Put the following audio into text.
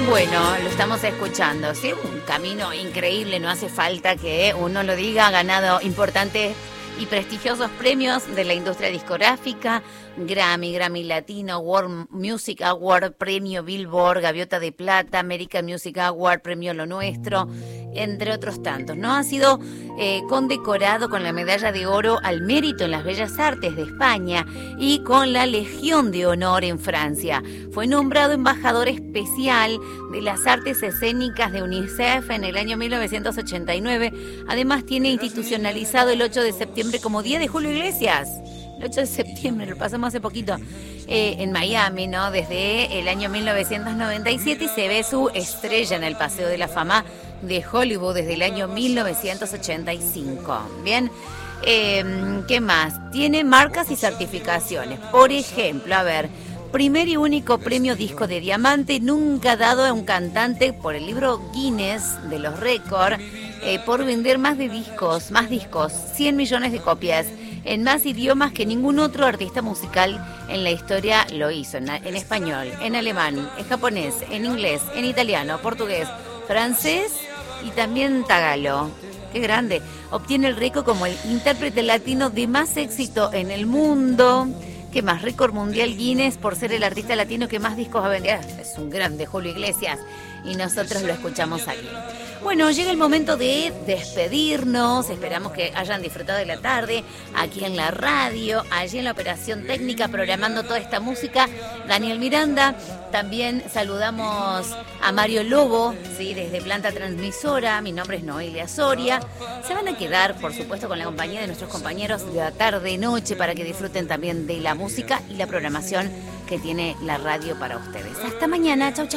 Bueno, lo estamos escuchando. Sí, un camino increíble, no hace falta que uno lo diga. Ha ganado importantes y prestigiosos premios de la industria discográfica: Grammy, Grammy Latino, World Music Award, Premio Billboard, Gaviota de Plata, American Music Award, Premio Lo Nuestro, entre otros tantos, ¿no? Ha sido condecorado con la Medalla de Oro al Mérito en las Bellas Artes de España y con la Legión de Honor en Francia. Fue nombrado embajador especial de las artes escénicas de UNICEF en el año 1989. Además, tiene institucionalizado el 8 de septiembre como Día de Julio Iglesias. El 8 de septiembre, lo pasamos hace poquito, en Miami, ¿no? Desde el año 1997, y se ve su estrella en el Paseo de la Fama de Hollywood desde el año 1985. Bien, ¿qué más? Tiene marcas y certificaciones. Por ejemplo, a ver, primer y único premio disco de diamante nunca dado a un cantante por el libro Guinness de los récords, por vender más discos, 100 millones de copias, en más idiomas que ningún otro artista musical en la historia lo hizo, en español, en alemán, en japonés, en inglés, en italiano, portugués, francés y también tagalo. ¡Qué grande! Obtiene el récord como el intérprete latino de más éxito en el mundo. ¿Qué más? Récord mundial Guinness por ser el artista latino que más discos ha vendido. Es un grande, Julio Iglesias, y nosotros lo escuchamos aquí. Bueno, llega el momento de despedirnos. Esperamos que hayan disfrutado de la tarde aquí en la radio, allí en la operación técnica, programando toda esta música, Daniel Miranda. También saludamos a Mario Lobo, ¿sí? Desde Planta Transmisora. Mi nombre es Noelia Soria. Se van a quedar, por supuesto, con la compañía de nuestros compañeros de la tarde-noche para que disfruten también de la música y la programación que tiene la radio para ustedes. Hasta mañana. Chau, chau.